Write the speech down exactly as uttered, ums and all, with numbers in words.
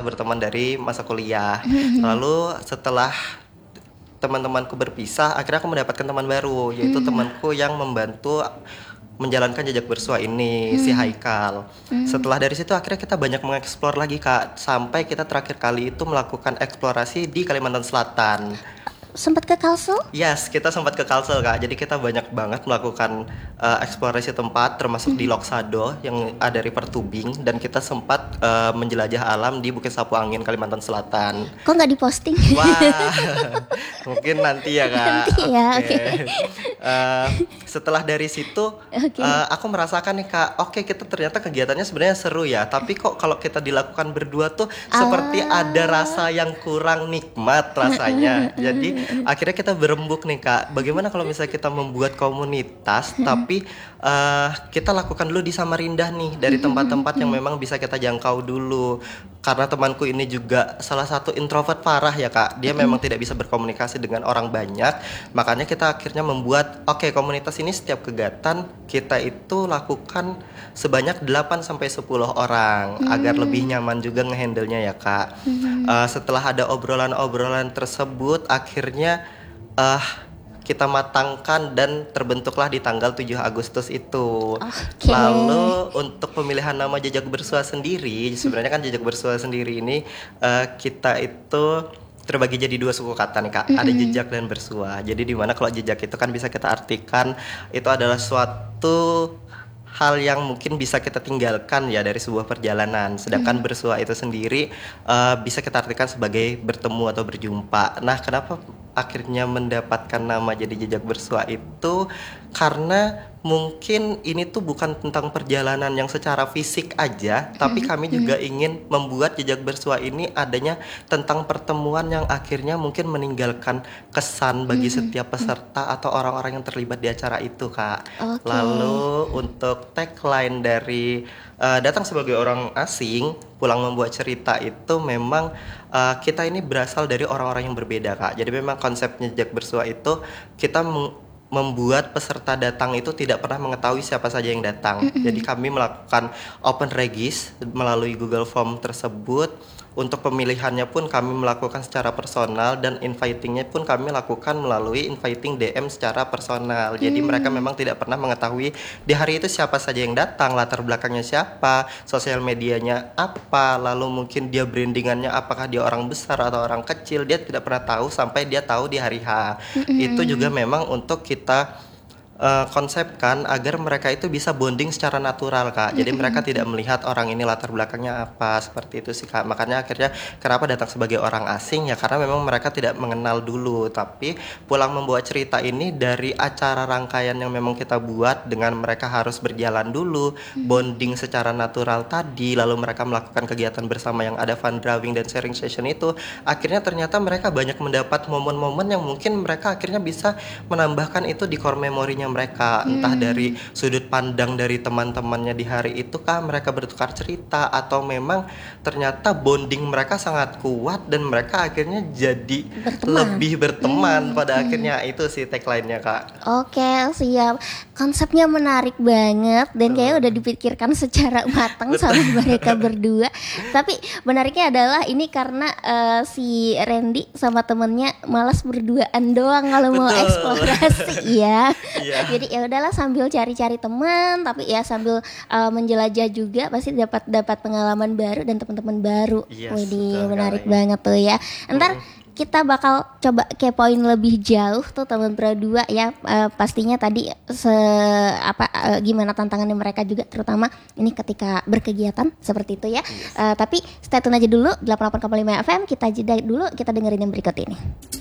berteman dari masa kuliah. Lalu setelah teman-temanku berpisah, akhirnya aku mendapatkan teman baru, yaitu temanku yang membantu menjalankan jejak bersua ini, si Haikal. Setelah dari situ akhirnya kita banyak mengeksplor lagi Kak, sampai kita terakhir kali itu melakukan eksplorasi di Kalimantan Selatan. Sempat ke Kalsel? Yes, kita sempat ke Kalsel Kak. Jadi kita banyak banget melakukan uh, eksplorasi tempat, termasuk di Loksado yang ada river tubing, dan kita sempat uh, menjelajah alam di Bukit Sapu Angin, Kalimantan Selatan. Kok nggak diposting? Wah, mungkin nanti ya Kak. Nanti ya, oke. Okay. Okay. Uh, setelah dari situ, okay. uh, aku merasakan nih Kak, oke okay, kita ternyata kegiatannya sebenarnya seru ya, tapi kok kalau kita dilakukan berdua tuh ah. seperti ada rasa yang kurang nikmat rasanya. Jadi akhirnya kita berembuk nih Kak, bagaimana kalau misalnya kita membuat komunitas tapi uh, kita lakukan dulu di Samarinda nih, dari tempat-tempat yang memang bisa kita jangkau dulu. Karena temanku ini juga salah satu introvert parah ya Kak, dia memang tidak bisa berkomunikasi dengan orang banyak. Makanya kita akhirnya membuat, oke okay, komunitas ini setiap kegiatan kita itu lakukan sebanyak delapan sampai sepuluh orang mm. agar lebih nyaman juga ngehandle-nya ya Kak. Mm. Uh, setelah ada obrolan-obrolan tersebut, akhirnya uh, kita matangkan dan terbentuklah di tanggal tujuh Agustus itu. Okay. Lalu untuk pemilihan nama jejak bersua sendiri, sebenarnya kan jejak bersua sendiri ini uh, kita itu terbagi jadi dua suku kata nih Kak, mm-hmm. ada jejak dan bersua. Jadi di mana kalau jejak itu kan bisa kita artikan itu adalah suatu hal yang mungkin bisa kita tinggalkan ya dari sebuah perjalanan. Sedangkan mm-hmm. bersua itu sendiri uh, bisa kita artikan sebagai bertemu atau berjumpa. Nah, kenapa akhirnya mendapatkan nama jadi jejak bersua itu? Karena mungkin ini tuh bukan tentang perjalanan yang secara fisik aja, tapi kami juga ingin membuat jejak bersua ini adanya tentang pertemuan yang akhirnya mungkin meninggalkan kesan bagi setiap peserta atau orang-orang yang terlibat di acara itu Kak. Okay. Lalu untuk tagline dari uh, datang sebagai orang asing, pulang membuat cerita itu memang uh, kita ini berasal dari orang-orang yang berbeda Kak. Jadi memang konsepnya jejak bersua itu kita meng- membuat peserta datang itu tidak pernah mengetahui siapa saja yang datang. Mm-hmm. Jadi kami melakukan open regis melalui Google Form tersebut. Untuk pemilihannya pun kami melakukan secara personal, dan invitingnya pun kami lakukan melalui inviting D M secara personal. Jadi mm. mereka memang tidak pernah mengetahui di hari itu siapa saja yang datang, latar belakangnya siapa, sosial medianya apa, lalu mungkin dia brandingannya apakah dia orang besar atau orang kecil, dia tidak pernah tahu sampai dia tahu di hari H. Mm-hmm. Itu juga memang untuk kita Uh, konsepkan agar mereka itu bisa bonding secara natural Kak. Jadi mm-hmm. mereka tidak melihat orang ini latar belakangnya apa, seperti itu sih Kak. Makanya akhirnya kenapa datang sebagai orang asing ya, karena memang mereka tidak mengenal dulu. Tapi pulang membawa cerita ini dari acara rangkaian yang memang kita buat, dengan mereka harus berjalan dulu, mm-hmm. bonding secara natural tadi, lalu mereka melakukan kegiatan bersama yang ada fun drawing dan sharing session itu, akhirnya ternyata mereka banyak mendapat momen-momen yang mungkin mereka akhirnya bisa menambahkan itu di core memorinya mereka, entah hmm. dari sudut pandang dari teman-temannya di hari itu kah mereka bertukar cerita, atau memang ternyata bonding mereka sangat kuat dan mereka akhirnya jadi berteman. lebih berteman hmm. pada hmm. akhirnya. Itu sih tagline-nya Kak. Oke, siap. Konsepnya menarik banget dan kayaknya udah dipikirkan secara matang sama mereka berdua. Tapi menariknya adalah ini karena uh, si Randy sama temennya malas berduaan doang kalau mau eksplorasi ya. Yeah. Jadi ya udahlah, sambil cari-cari teman, tapi ya sambil uh, menjelajah juga pasti dapat dapat pengalaman baru dan teman-teman baru. Yes, Widih, menarik kali. banget tuh ya. Ntar hmm. kita bakal coba kepoin lebih jauh tuh teman berdua ya. Uh, pastinya tadi se apa uh, gimana tantangannya mereka juga, terutama ini ketika berkegiatan seperti itu ya. Yes. Uh, tapi stay tune aja dulu delapan puluh delapan koma lima F M, kita jeda dulu, kita dengerin yang berikut ini.